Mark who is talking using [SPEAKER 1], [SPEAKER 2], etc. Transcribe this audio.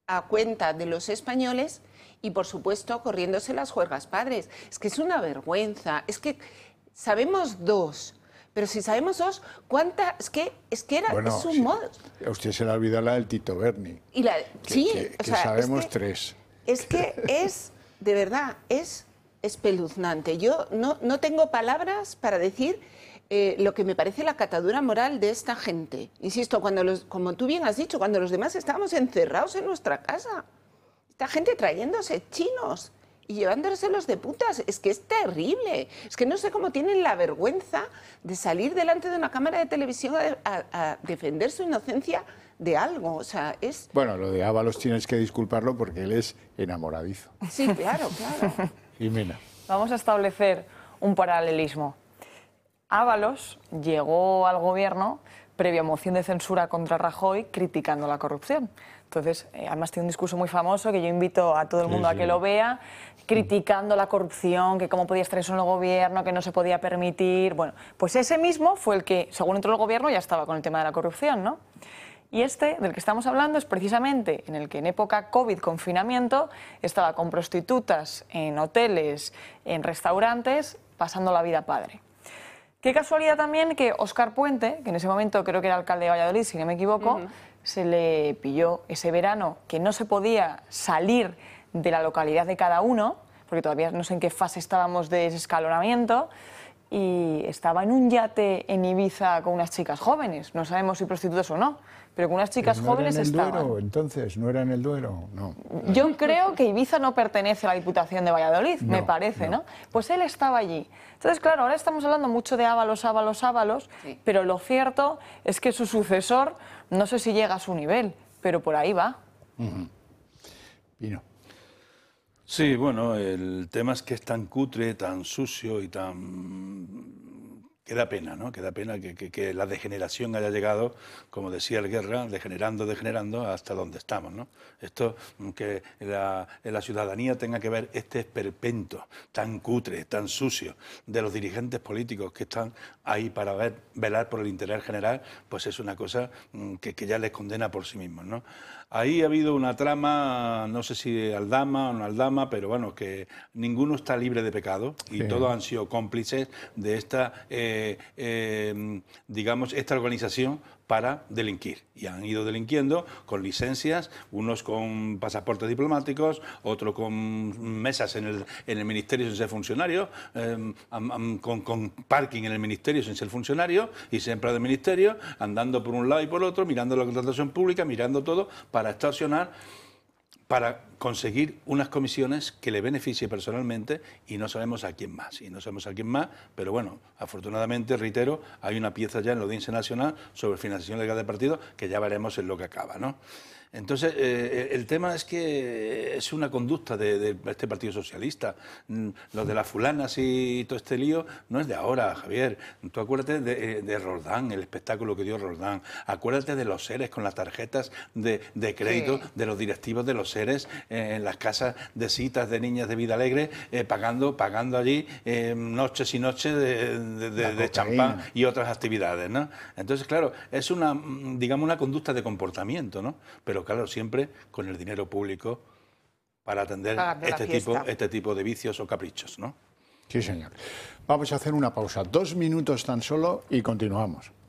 [SPEAKER 1] a cuenta de los españoles y, por supuesto, corriéndose las juergas padres. Es que es una vergüenza. Es que sabemos dos. Pero si sabemos dos, ¿cuánta? Es que era
[SPEAKER 2] bueno,
[SPEAKER 1] es un
[SPEAKER 2] sí,
[SPEAKER 1] modo.
[SPEAKER 2] A usted se le olvida la del Tito Berni.
[SPEAKER 1] Y la, sí,
[SPEAKER 2] que
[SPEAKER 1] o sea,
[SPEAKER 2] sabemos tres.
[SPEAKER 1] Es que es, de verdad, es espeluznante. Yo no tengo palabras para decir lo que me parece la catadura moral de esta gente. Insisto, como tú bien has dicho, cuando los demás estábamos encerrados en nuestra casa. Esta gente trayéndose chinos y llevándoselos de putas. Es que es terrible. Es que no sé cómo tienen la vergüenza de salir delante de una cámara de televisión a defender su inocencia de algo. O sea, es...
[SPEAKER 2] Bueno, lo de Ábalos tienes que disculparlo porque él es enamoradizo.
[SPEAKER 1] Sí, claro, claro.
[SPEAKER 2] Jimena.
[SPEAKER 3] Vamos a establecer un paralelismo. Ábalos llegó al gobierno previa moción de censura contra Rajoy criticando la corrupción. Entonces, además tiene un discurso muy famoso que yo invito a todo el mundo a que lo vea, criticando la corrupción, que cómo podía estar eso en el gobierno, que no se podía permitir. Bueno, pues ese mismo fue el que, según entró el gobierno, ya estaba con el tema de la corrupción, ¿no? Y este, del que estamos hablando, es precisamente en el que en época COVID, confinamiento, estaba con prostitutas en hoteles, en restaurantes, pasando la vida padre. Qué casualidad también que Óscar Puente, que en ese momento creo que era alcalde de Valladolid, si no me equivoco, se le pilló ese verano que no se podía salir de la localidad de cada uno, porque todavía no sé en qué fase estábamos de desescalonamiento, y estaba en un yate en Ibiza con unas chicas jóvenes, no sabemos si prostitutas o no, pero con unas chicas jóvenes estaban.
[SPEAKER 2] ¿No era en el Duero, entonces? ¿No era en el Duero? No.
[SPEAKER 3] Yo creo que Ibiza no pertenece a la Diputación de Valladolid, me parece, ¿no? Pues él estaba allí. Entonces, claro, ahora estamos hablando mucho de Ábalos, sí, pero lo cierto es que su sucesor, no sé si llega a su nivel, pero por ahí va.
[SPEAKER 2] Pino.
[SPEAKER 4] Sí, bueno, el tema es que es tan cutre, tan sucio y que da pena, ¿no? Que da pena que la degeneración haya llegado, como decía el Guerra, degenerando hasta donde estamos, ¿no? Esto, que la ciudadanía tenga que ver este esperpento tan cutre, tan sucio de los dirigentes políticos que están ahí para velar por el interés general, pues es una cosa que ya les condena por sí mismos, ¿no? Ahí ha habido una trama, no sé si Aldama o no Aldama, pero bueno, que ninguno está libre de pecado y todos han sido cómplices de esta, digamos, esta organización para delinquir. Y han ido delinquiendo con licencias, unos con pasaportes diplomáticos, otros con mesas en el ministerio sin ser funcionario, con parking en el ministerio sin ser funcionario y ser empleado del ministerio, andando por un lado y por otro, mirando la contratación pública, mirando todo, para extorsionar, para conseguir unas comisiones que le beneficie personalmente y no sabemos a quién más. Pero bueno, afortunadamente, reitero, hay una pieza ya en la Audiencia Nacional sobre financiación legal de partidos que ya veremos en lo que acaba, ¿no? Entonces, el tema es que es una conducta de este Partido Socialista. Lo de las fulanas y todo este lío no es de ahora, Javier. Tú acuérdate de Roldán, el espectáculo que dio Roldán. Acuérdate de los seres con las tarjetas de crédito, de los directivos de los seres en las casas de citas de niñas de vida alegre, pagando allí noches y noches de champán y otras actividades, ¿no? Entonces, claro, es digamos, una conducta de comportamiento, ¿no? Pero claro, siempre con el dinero público para atender este tipo de vicios o caprichos, ¿no?
[SPEAKER 2] Sí, señor. Vamos a hacer una pausa, 2 minutos tan solo y continuamos.